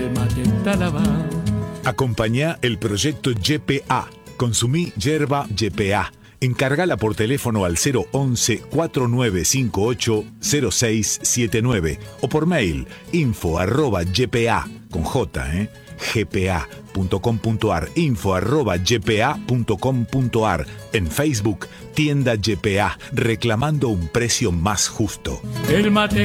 Acompañá el proyecto YPA. Consumí yerba YPA. Encargala por teléfono al 011-4958-0679 o por mail info@ypa con J, gpa.com.ar, info@ypa.com.ar. En Facebook, tienda YPA, reclamando un precio más justo.